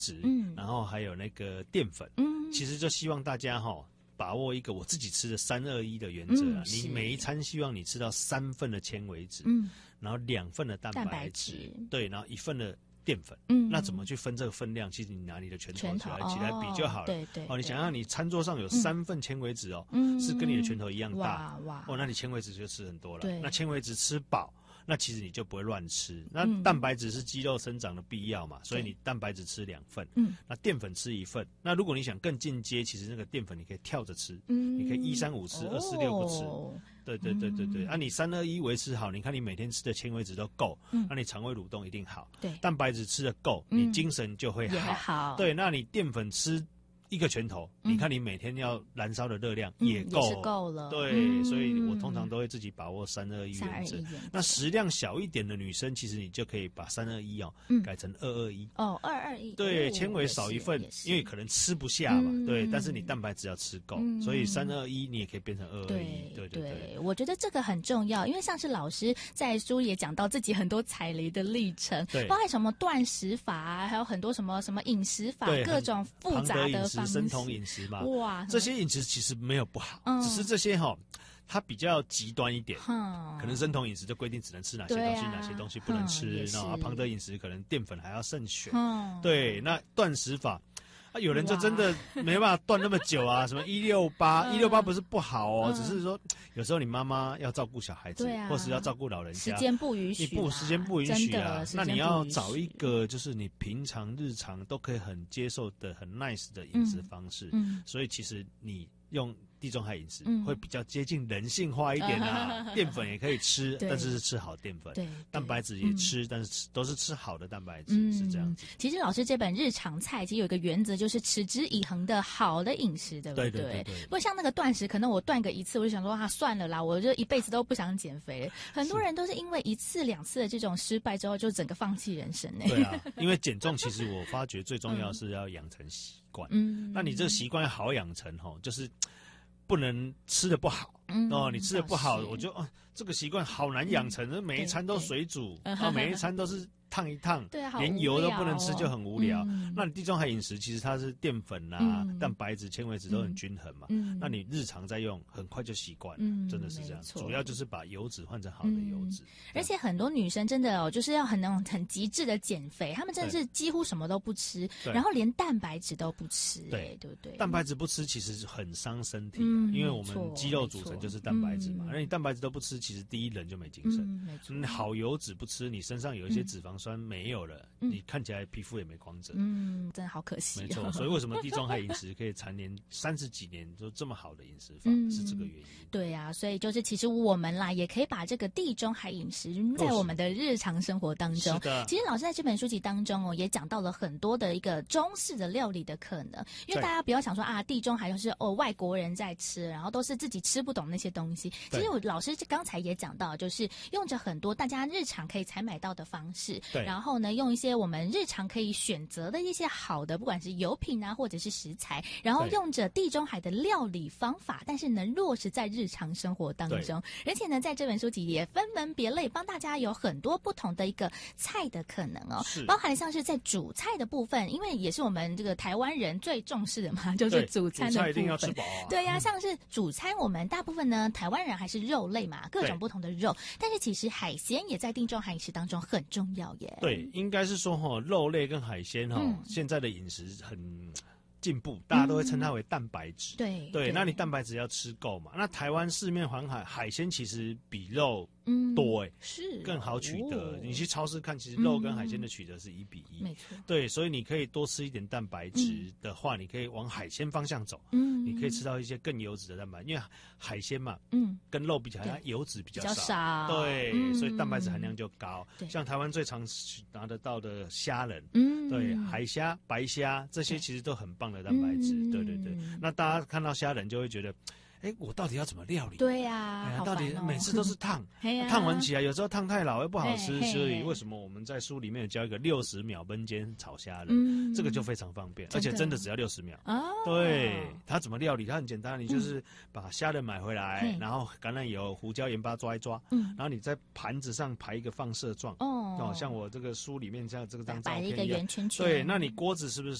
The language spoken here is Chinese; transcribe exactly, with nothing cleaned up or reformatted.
质，嗯，然后还有那个淀粉，嗯，其实就希望大家哈、哦、把握一个我自己吃的三二一的原则啊、嗯，你每一餐希望你吃到三份的纤维质，嗯，然后两份的蛋白质，对，然后一份的淀粉，嗯，那怎么去分这个分量？其实你拿你的拳头起来起来比就好了，对对，哦，你想想你餐桌上有三份纤维质哦，嗯，是跟你的拳头一样大，哇，哦，那你纤维质就吃很多了，对，那纤维质吃饱。那其实你就不会乱吃。那蛋白质是肌肉生长的必要嘛，嗯、所以你蛋白质吃两份，嗯，那淀粉吃一份。那如果你想更进阶，其实那个淀粉你可以跳着吃，嗯，你可以一三五吃，二四六不吃。对对对对对，嗯、啊，你三二一维持好，你看你每天吃的纤维质都够，嗯，那你肠胃蠕动一定好，对，蛋白质吃的够，你精神就会好，也好，对，那你淀粉吃一个拳头，嗯、你看你每天要燃烧的热量也够，嗯、也是够了。对、嗯，所以我通常都会自己把握三二一原则。那食量小一点的女生，其实你就可以把三二一哦、嗯、改成二二一。哦，二二一。对，纤维少一份，因为可能吃不下嘛，嗯、对，但是你蛋白质要吃够，嗯、所以三二一你也可以变成二二一。对对 对, 对， 我觉得这个很重要，因为像是老师在书也讲到自己很多踩雷的历程，对，包括什么断食法啊，还有很多什么什么饮食法，各种复杂的方式。 生酮饮食嘛，哇，这些饮食其实没有不好，嗯、只是这些哈、哦，它比较极端一点，嗯、可能生酮饮食就规定只能吃哪些东西，啊、哪些东西不能吃，然后庞德饮食可能淀粉还要慎选，嗯、对，那断食法。啊，有人就真的没办法断那么久啊，什么一六八，一六八不是不好哦，嗯、只是说有时候你妈妈要照顾小孩子，啊、或是要照顾老人家， 时间不允许， 你不时间不允许啊，那你要找一个就是你平常日常都可以很接受的很 nice 的饮食方式，嗯嗯、所以其实你用地中海饮食、嗯、会比较接近人性化一点啊，淀粉也可以吃，但是是吃好淀粉，对，蛋白质也吃，嗯、但是都是吃好的蛋白质，嗯、是这样子。 其实老师这本日常菜其实有一个原则，就是持之以恒的好的饮食，对不对？对对对对。不过像那个断食，可能我断个一次，我就想说啊，算了啦，我就一辈子都不想减肥了。很多人都是因为一次两次的这种失败之后，就整个放弃人生呢。 对啊，因为减重其实我发觉最重要是要养成习惯，嗯，那你这个习惯好养成吼，就是。不能吃的不好、嗯、哦，你吃的不好，我就哦，这个习惯好难养成，嗯、每一餐都水煮啊，每一餐都是烫一烫，对啊，连油都不能吃就很无聊。嗯、那你地中海饮食其实它是淀粉啊、嗯、蛋白质、纤维质都很均衡嘛，嗯、那你日常在用，很快就习惯了，嗯、真的是这样。主要就是把油脂换成好的油脂。嗯、 而且很多女生真的哦，就是要很那种很极致的减肥，她们真的是几乎什么都不吃，然后连蛋白质都不吃，对对不对？ 蛋白质不吃其实很伤身体、啊。嗯因为我们肌肉组成就是蛋白质嘛，那、嗯、你蛋白质都不吃，其实第一人就没精神。嗯，没错。你好油脂不吃，你身上有一些脂肪酸没有了，嗯、你看起来皮肤也没光泽。嗯， 真的好可惜、哦。 没错，所以为什么地中海饮食可以蝉联三十几年都这么好的饮食法，嗯、是这个原因。 对啊，所以就是其实我们啦，也可以把这个地中海饮食在我们的日常生活当中。是的。其实老师在这本书籍当中哦，也讲到了很多的一个中式的料理的可能，因为大家不要想说啊，地中海就是哦外国人在吃。然后都是自己吃不懂那些东西。其实我老师刚才也讲到，就是用着很多大家日常可以采买到的方式，对，然后呢，用一些我们日常可以选择的一些好的，不管是油品啊，或者是食材，然后用着地中海的料理方法，但是能落实在日常生活当中。而且呢，在这本书籍也分门别类，帮大家有很多不同的一个菜的可能哦，包含像是在主菜的部分，因为也是我们这个台湾人最重视的嘛，就是主餐的部分。主菜一定要吃饱啊。对呀、啊，像是主餐，我们大部分呢，台湾人还是肉类嘛，各种不同的肉。但是其实海鲜也在地中海饮食当中很重要耶。 对，应该是说哈，肉类跟海鲜哈，嗯、现在的饮食很进步，大家都会称它为蛋白质。嗯、对对，那你蛋白质要吃够嘛？那台湾四面环海，海鲜其实比肉。嗯，多哎、欸，是更好取得、哦。你去超市看，其实肉跟海鲜的取得是一比一、嗯，没错。对，所以你可以多吃一点蛋白质的话，嗯、你可以往海鲜方向走。嗯，你可以吃到一些更油脂的蛋白，因为海鲜嘛，嗯，跟肉比起来，它油脂比较少，比较少对、嗯，所以蛋白质含量就高。像台湾最常拿得到的虾仁，嗯，对，海虾、白虾这些其实都很棒的蛋白质。对对对，那大家看到虾仁就会觉得。 哎，我到底要怎么料理？ 对呀、啊哎， 哦、 到底每次都是烫， 啊、 烫完起来有时候烫太老又不好吃， 嘿嘿所以为什么我们在书里面有教一个六十秒焖煎炒虾仁、嗯，这个就非常方便，而且真的只要六十秒。哦，对，它怎么料理？它很简单，你就是把虾仁买回来，嗯、然后橄榄油、胡椒、盐巴抓一抓，嗯，然后你在盘子上排一个放射状，哦，哦，像我这个书里面像这个张照片一样， 摆一个圆圈圈， 对，那你锅子是不是？